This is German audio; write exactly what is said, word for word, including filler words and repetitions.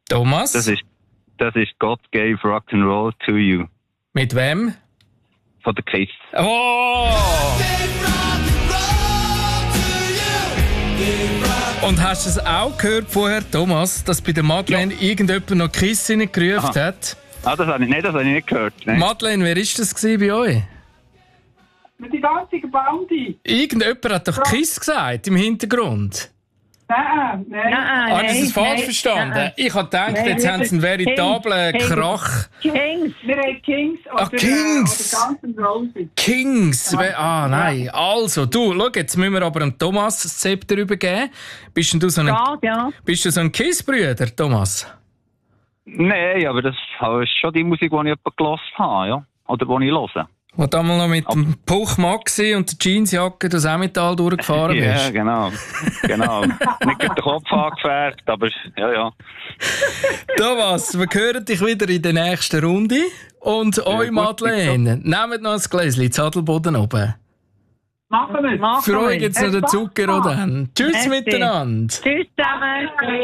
Thomas? Das ist, das ist God Gave Rock'n'Roll to You. Mit wem? Von der Kiss. Oh! Und hast du es auch gehört vorher, Thomas, dass bei der Madeleine ja. irgendjemand noch Kiss reingerufen hat? Ah, das habe ich, nee, das habe ich nicht gehört. Nee. Madeleine, wer war das bei euch? Mit der ganzen Bandi. Irgendjemand hat doch Kiss gesagt im Hintergrund. Nein, nein. nein Habe ich es falsch nein, verstanden? Nein. Ich habe gedacht, nein, jetzt haben sie einen veritablen Kings, Krach. Kings. Wir haben Kings oder, ah, Kings. Äh, oder Guns N' Roses. Kings. Ja. Ah, nein. Also, du, schau, jetzt müssen wir aber dem Thomas das Zepter übergeben. Bist du so ein, ja, ja. Bist du so ein Kiss-Brüder, Thomas? Nein, aber das ist schon die Musik, die ich etwa gehört habe, ja. Oder die ich höre. Wo du einmal noch mit Ab- dem Puch Maxi und der Jeansjacke das Emmental durchgefahren bist. Ja, genau. genau. Nicht den Kopf angefärbt, aber ja, ja. Thomas, wir hören dich wieder in der nächsten Runde. Und ja, euch, Madeleine, nehmt noch ein Gläschen Zadelboden oben. Machen wir. Für euch jetzt noch den Zucker oder? Tschüss miteinander. Tschüss zusammen.